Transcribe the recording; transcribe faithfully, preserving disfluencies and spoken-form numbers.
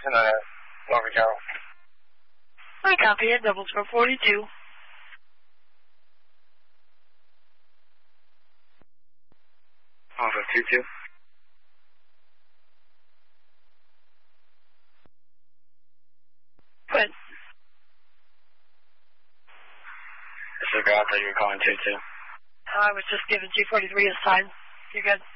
Wilson, uh, Norfolk Tower. I copy it, double twelve forty-two. Norfolk two two. Good. This is a girl, I thought you were calling two two. I was just giving G forty-three a sign. You're good.